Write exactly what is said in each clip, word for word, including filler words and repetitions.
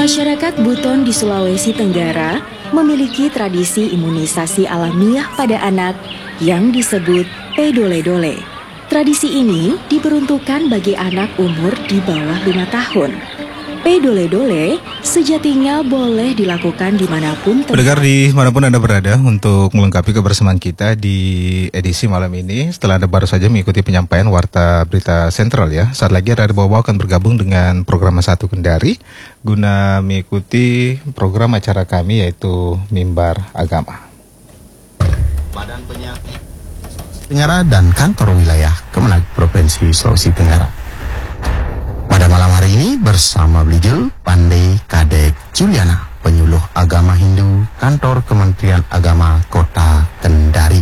Masyarakat Buton di Sulawesi Tenggara memiliki tradisi imunisasi alamiah pada anak yang disebut pedole-dole. Tradisi ini diperuntukkan bagi anak umur di bawah lima tahun. Pedole-dole sejatinya boleh dilakukan dimanapun. Pendengar dimanapun Anda berada, untuk melengkapi kebersamaan kita di edisi malam ini, setelah Anda baru saja mengikuti penyampaian Warta Berita Sentral ya, saat lagi Radio Bawa akan bergabung dengan program Satu Kendari guna mengikuti program acara kami yaitu Mimbar Agama. Badan Penyakit Tenggara dan Kantor Wilayah Kemenag Provinsi Sulawesi Tenggara. Pada malam hari ini bersama beliau Pandai Kadek Juliana, penyuluh agama Hindu Kantor Kementerian Agama Kota Kendari.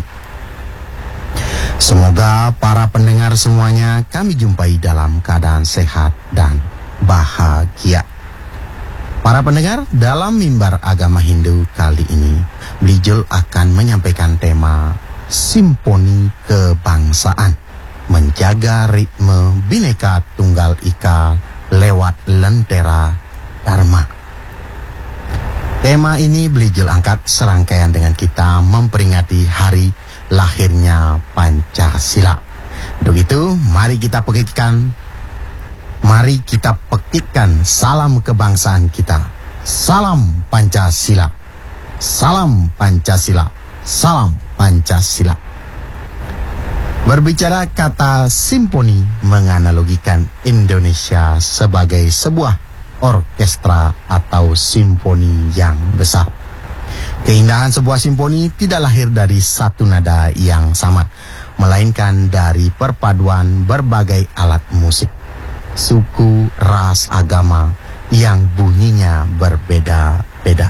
Semoga para pendengar semuanya kami jumpai dalam keadaan sehat dan bahagia. Para pendengar, dalam Mimbar Agama Hindu kali ini, beliau akan menyampaikan tema Simponi Kebangsaan, menjaga ritme Bhinneka Tunggal Ika lewat lentera Dharma. Tema ini beliau angkat serangkaian dengan kita memperingati hari lahirnya Pancasila. Untuk itu, mari kita pekikkan, mari kita pekikkan salam kebangsaan kita. Salam Pancasila, salam Pancasila, salam Pancasila. Berbicara kata simponi menganalogikan Indonesia sebagai sebuah orkestra atau simponi yang besar. Keindahan sebuah simponi tidak lahir dari satu nada yang sama, melainkan dari perpaduan berbagai alat musik, suku, ras, agama yang bunyinya berbeda-beda.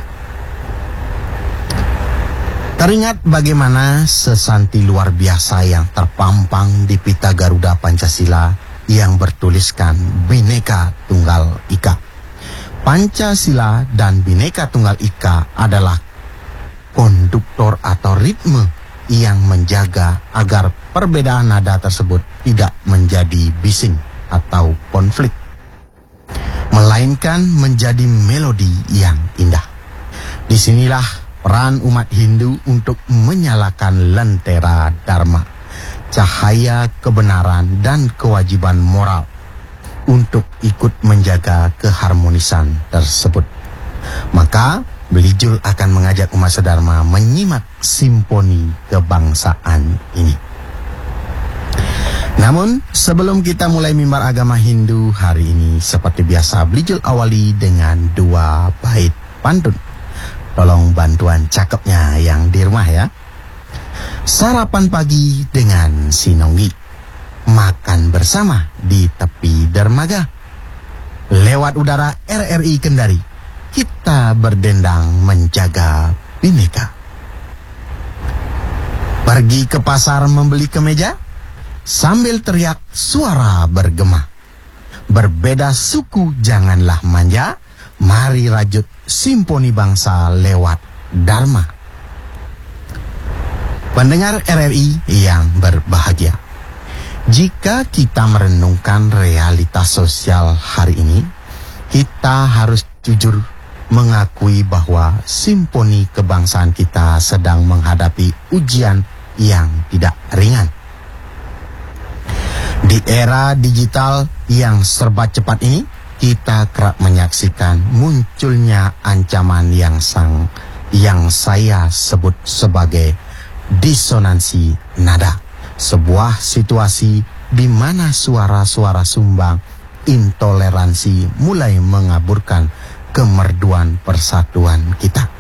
Teringat bagaimana sesanti luar biasa yang terpampang di pita Garuda Pancasila yang bertuliskan Bhinneka Tunggal Ika. Pancasila dan Bhinneka Tunggal Ika adalah konduktor atau ritme yang menjaga agar perbedaan nada tersebut tidak menjadi bising atau konflik, melainkan menjadi melodi yang indah. Disinilah peran umat Hindu untuk menyalakan lentera Dharma, cahaya kebenaran dan kewajiban moral, untuk ikut menjaga keharmonisan tersebut. Maka beliau akan mengajak umat sedharma menyimak simponi kebangsaan ini. Namun sebelum kita mulai mimbar agama Hindu hari ini, seperti biasa beliau awali dengan dua bait pantun. Tolong bantuan cakepnya yang di rumah ya. Sarapan pagi dengan sinonggi, makan bersama di tepi dermaga. Lewat udara R R I Kendari, kita berdendang menjaga Bhinneka. Pergi ke pasar membeli kemeja, sambil teriak suara bergema. Berbeda suku janganlah manja, mari rajut simponi bangsa lewat Dharma. Pendengar R R I yang berbahagia, jika kita merenungkan realitas sosial hari ini, kita harus jujur mengakui bahwa simponi kebangsaan kita sedang menghadapi ujian yang tidak ringan. Di era digital yang serba cepat ini, kita kerap menyaksikan munculnya ancaman yang sang yang saya sebut sebagai disonansi nada. Sebuah situasi di mana suara-suara sumbang intoleransi mulai mengaburkan kemerduan persatuan kita.